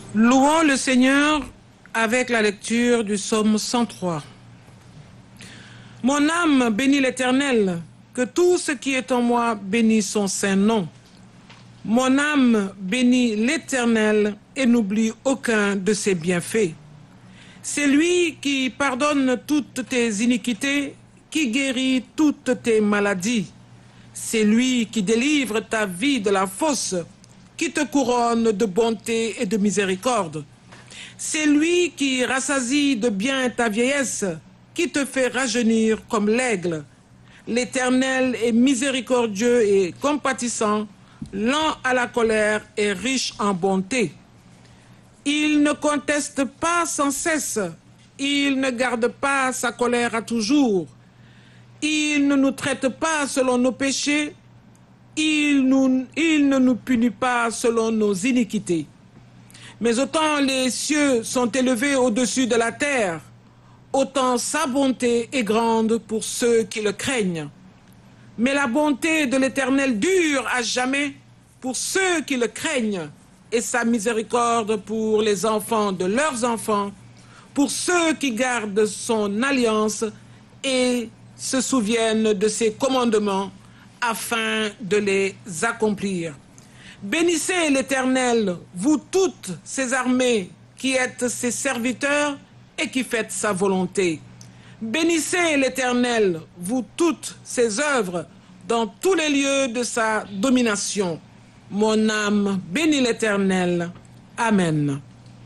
Louons le Seigneur avec la lecture du psaume 103. Mon âme bénit l'Éternel, que tout ce qui est en moi bénisse son saint nom. Mon âme bénit l'Éternel et n'oublie aucun de ses bienfaits. C'est lui qui pardonne toutes tes iniquités, qui guérit toutes tes maladies. C'est lui qui délivre ta vie de la fosse, qui te couronne de bonté et de miséricorde. C'est lui qui rassasie de bien ta vieillesse, qui te fait rajeunir comme l'aigle. L'Éternel est miséricordieux et compatissant, lent à la colère et riche en bonté. Il ne conteste pas sans cesse, il ne garde pas sa colère à toujours. Il ne nous traite pas selon nos péchés, il ne nous punit pas selon nos iniquités. Mais autant les cieux sont élevés au-dessus de la terre, autant sa bonté est grande pour ceux qui le craignent. Mais la bonté de l'Éternel dure à jamais pour ceux qui le craignent, et sa miséricorde pour les enfants de leurs enfants, pour ceux qui gardent son alliance et se souviennent de ses commandements afin de les accomplir. Bénissez l'Éternel, vous toutes ses armées qui êtes ses serviteurs et qui faites sa volonté. Bénissez l'Éternel, vous toutes ses œuvres, dans tous les lieux de sa domination. Mon âme bénit l'Éternel. Amen.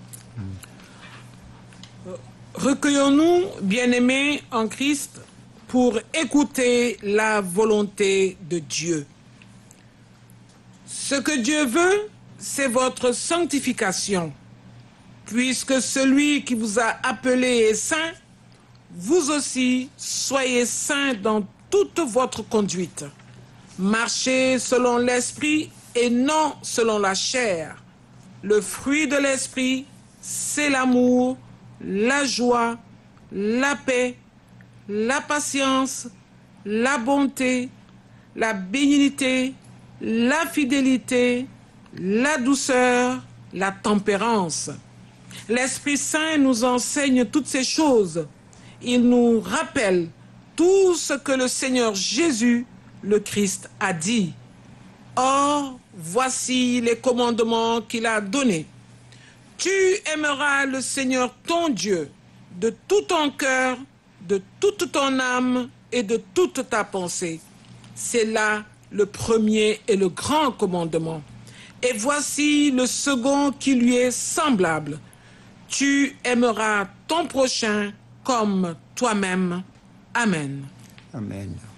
Recueillons-nous, bien-aimés en Christ, pour écouter la volonté de Dieu. Ce que Dieu veut, c'est votre sanctification. Puisque celui qui vous a appelé est saint, vous aussi soyez saints dans toute votre conduite. Marchez selon l'esprit et non selon la chair. Le fruit de l'esprit, c'est l'amour, la joie, la paix, la patience, la bonté, la bénignité, la fidélité, la douceur, la tempérance. L'Esprit Saint nous enseigne toutes ces choses. Il nous rappelle tout ce que le Seigneur Jésus, le Christ, a dit. Or, voici les commandements qu'il a donnés. Tu aimeras le Seigneur ton Dieu de tout ton cœur, de toute ton âme et de toute ta pensée. C'est là le premier et le grand commandement. Et voici le second qui lui est semblable. Tu aimeras ton prochain comme toi-même. Amen. Amen.